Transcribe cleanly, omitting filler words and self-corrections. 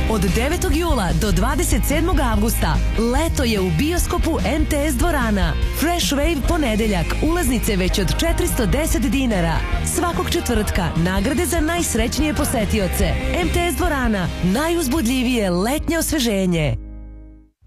Od 9. jula do 27. avgusta leto je u bioskopu MTS dvorana. Fresh Wave ponedeljak, ulaznice već od 410 dinara. Svakog četvrtka nagrade za najsrećnije posetioce. MTS dvorana, najuzbudljivije letnje osveženje.